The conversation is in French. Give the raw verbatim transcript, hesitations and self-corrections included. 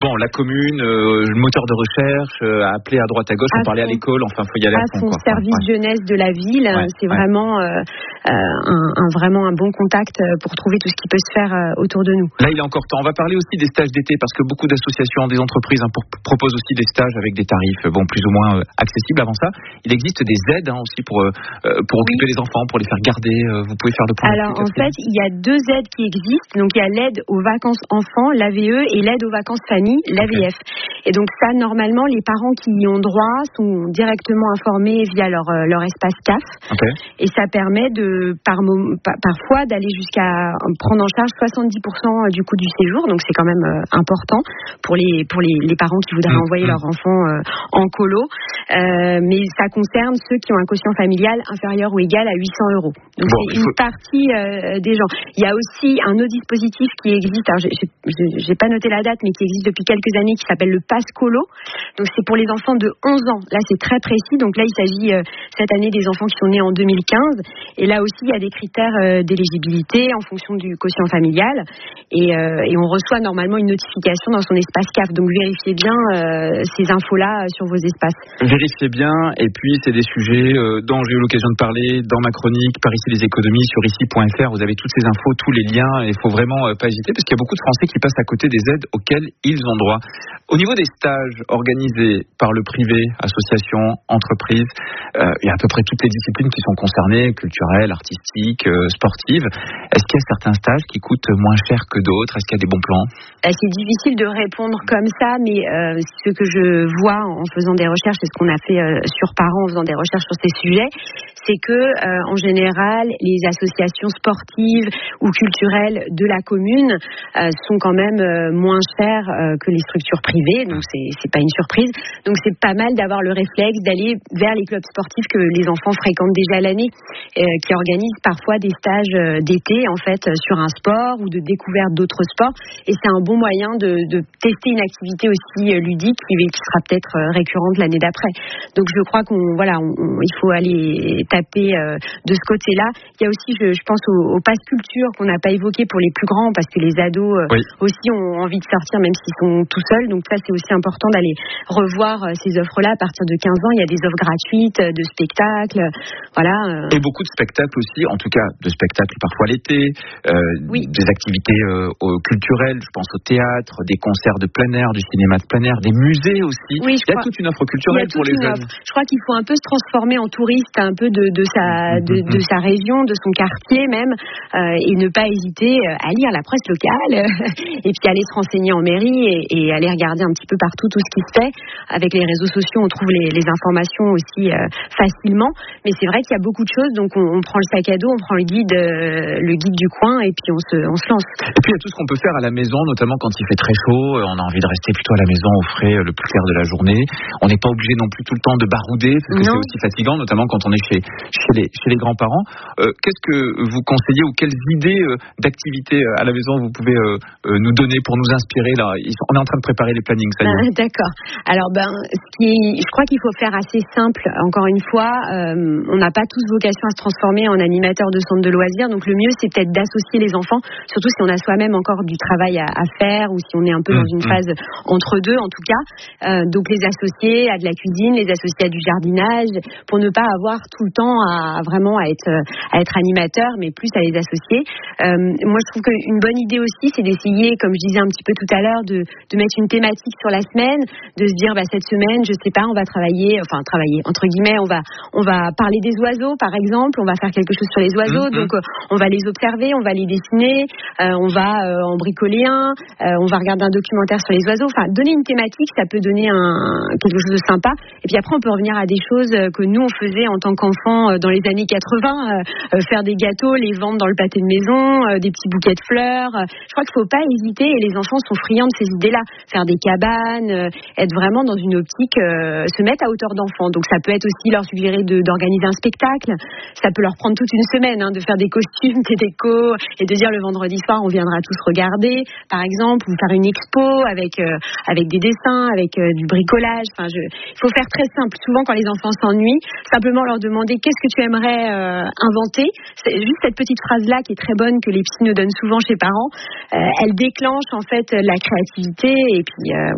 Bon, la commune, euh, le moteur de recherche, euh, a appelé à droite à gauche, on parlait à l'école, enfin, faut y aller à, à fond. son Quoi. service Ouais. jeunesse de la ville, Ouais, c'est ouais. vraiment, euh, euh, un, un, vraiment un bon contact pour trouver tout ce qui peut se faire euh, autour de nous. Là, il est encore temps. On va parler aussi des stages d'été, parce que beaucoup d'associations, des entreprises hein, pour, proposent aussi des stages avec des tarifs, bon, plus ou moins euh, accessibles. Avant ça, il existe des aides hein, aussi pour, euh, pour occuper oui. les enfants, pour les faire garder. Euh, vous pouvez faire le point. Alors, en fait, il y a deux aides qui existent. Donc, il y a l'aide aux vacances enfants, l'A V E, et l'aide aux vacances famille, l'A V F. Okay. Et donc, ça, normalement, les parents qui y ont droit sont directement informés via leur, leur espace C A F. Okay. Et ça permet de, par, parfois d'aller jusqu'à prendre en charge soixante-dix pour cent du coût du séjour. Donc, c'est quand même euh, important pour les, pour les, les parents qui voudraient mmh. envoyer mmh. leurs enfants euh, en colo. Euh, mais ça concerne ceux qui ont un quotient familial inférieur ou égal à huit cents euros. Donc, bon, c'est une faut... partie euh, des gens. Il y a aussi un autre dispositif qui existe, alors j'ai, j'ai, j'ai pas noté la date, mais qui existe depuis quelques années, qui s'appelle le Pass Colo. Donc, c'est pour les enfants de onze ans. Là, c'est très précis. Donc là, il s'agit euh, cette année des enfants qui sont nés en deux mille quinze. Et là aussi, il y a des critères euh, d'éligibilité en fonction du quotient familial. Et, euh, et on reçoit normalement une notification dans son espace C A F. Donc, vérifiez bien euh, ces infos-là sur vos espaces. Vérifiez bien. Et puis, c'est des sujets euh, dont j'ai eu l'occasion de parler dans ma chronique Par ici les économies sur ici point f r. Vous avez toutes ces infos, tous les liens. Il faut vraiment euh, pas hésiter parce qu'il y a beaucoup de Français qui passent à côté des aides auxquelles ils ont droit. Au niveau des stages organisés par le privé, associations, entreprises, euh, il y a à peu près toutes les disciplines qui sont concernées, culturelles, artistiques, euh, sportives. Est-ce qu'il y a certains stages qui coûtent moins cher que d'autres? Est-ce qu'il y a des bons plans? C'est difficile de répondre comme ça, mais euh, ce que je vois en faisant des recherches, et ce qu'on a fait euh, sur Parents en faisant des recherches sur ces sujets, c'est que euh, en général, les associations sportives ou culturelles de la commune euh, sont quand même euh, moins chères euh, que les structures privées, donc c'est, c'est pas une surprise. Donc c'est pas mal d'avoir le réflexe d'aller vers les clubs sportifs que les enfants fréquentent déjà l'année, euh, qui organisent parfois des stages euh, d'été en fait sur un sport ou de découverte d'autres sports. Et c'est un bon moyen de, de tester une activité aussi euh, ludique qui, qui sera peut-être euh, récurrente l'année d'après. Donc je crois qu'on voilà, on, on, il faut aller taper euh, de ce côté-là. Il y a aussi, je, je pense, au, au pass culture qu'on n'a pas évoqué pour les plus grands parce que les ados euh, oui. aussi ont envie de sortir même s'ils sont tout seuls. Donc ça, c'est aussi important d'aller revoir euh, ces offres-là à partir de quinze ans. Il y a des offres gratuites euh, de spectacles, voilà. Euh... Et beaucoup de spectacles aussi, en tout cas de spectacles parfois l'été, euh, oui. des activités euh, culturelles, je pense au théâtre, des concerts de plein air, du cinéma de plein air, des musées aussi. Oui, il y a crois... toute une offre culturelle pour les jeunes. Offre. Je crois qu'il faut un peu se transformer en touriste, un peu de, de, sa, de, de sa région, de son quartier même, euh, et ne pas hésiter à lire la presse locale, et puis aller se renseigner en mairie et, et aller regarder un petit peu partout tout ce qui se fait. Avec les réseaux sociaux, on trouve les, les informations aussi euh, facilement, mais c'est vrai qu'il y a beaucoup de choses, donc on, on prend le sac à dos, on prend le guide, euh, le guide du coin, et puis on se, on se lance. Et puis il y a tout ce qu'on peut faire à la maison, notamment quand il fait très chaud, on a envie de rester plutôt à la maison au frais le plus clair de la journée. On n'est pas obligé non plus tout le temps de barouder, parce que non. c'est aussi fatigant, notamment quand on est chez, chez, les, chez les grands-parents. Euh, qu'est-ce que vous conseillez ou quelles idées euh, d'activités à la maison vous pouvez euh, euh, nous donner pour nous inspirer là? On est en train de préparer les plannings, ça y est. Ah, d'accord. Alors, ben, ce qui, je crois qu'il faut faire assez simple. Encore une fois, euh, on n'a pas tous vocation à se transformer en animateur de centre de loisirs, donc le mieux, c'est peut-être d'associer les enfants, surtout si on a soi-même encore du travail à, à faire ou si on est un peu mmh, dans une mmh. phase entre deux, en tout cas. Euh, donc, les associer à de la cuisine, les associer à du jardinage, pour ne pas avoir tout le temps à vraiment à être, à être animateur, mais plus à les associer. Euh, moi, je trouve qu'une bonne idée aussi, c'est d'essayer, comme je disais un petit peu tout à l'heure, de, de mettre une thématique sur la semaine, de se dire, bah, cette semaine, je sais pas, on va travailler, enfin, travailler, entre guillemets, on va, on va parler des oiseaux, par exemple, on va faire quelque chose sur les oiseaux, mmh, donc, euh, on va les observer, on va les dessiner, euh, on va euh, en bricoler un, euh, on va regarder un documentaire sur les oiseaux, enfin, donner une thématique, ça peut donner un, quelque chose de sympa, et puis après, on peut revenir à des choses que nous, on faisait en tant qu'enfants dans les années quatre-vingts, euh, euh, faire des gâteaux, les vendre dans le pâté de maison, euh, des petits bouquets de fleurs, euh, je crois qu'il faut pas hésiter, et les enfants sont friands de ces idées-là, faire des cabanes, euh, être vraiment dans une optique, euh, se mettre à hauteur d'enfant. Donc ça peut être aussi leur suggérer de, d'organiser un spectacle, ça peut leur prendre toute une semaine, hein, de faire des costumes, des décos, et de dire le vendredi soir on viendra tous regarder, par exemple, ou faire une expo avec euh, avec des dessins, avec euh, du bricolage. Enfin, je, il faut faire très simple. Souvent quand les enfants s'ennuient, simplement leur demander qu'est-ce que tu aimerais euh, inventer. C'est juste cette petite phrase-là qui est très bonne, que les psys nous donnent souvent chez parents. Euh, elle déclenche en fait la créativité, et puis euh,